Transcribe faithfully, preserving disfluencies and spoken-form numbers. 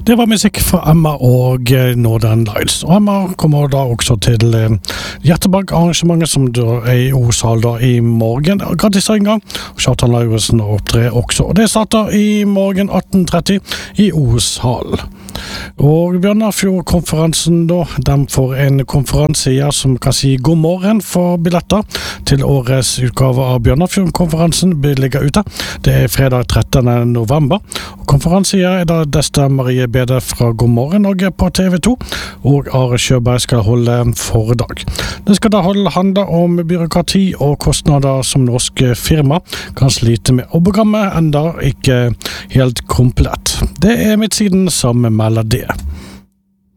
Det var musikk fra Emma og Northern Lights. Og Emma kommer da også til Hjertebank-arrangementet som da er i O-sal da i morgen. Gratis en gang. Kjartan Lauritzen opptrer også. Og det starter i morgen atten tretti i O-sal. Og Bjørnafjord-konferansen da, de får en konferanse her som kan si god morgen for billetter til årets utgave av Bjørnafjord-konferansen blir ligget ute. Det er fredag trettende november. Og konferansen her er da Desta Marie Bede fra God morgen Norge på T V to, og Are Kjøberg skal holde foredrag. Det skal da holde handle om byråkrati og kostnader som norske firma kan slite med, og programmet enda ikke helt komplett. Det er Midtsiden som melder det.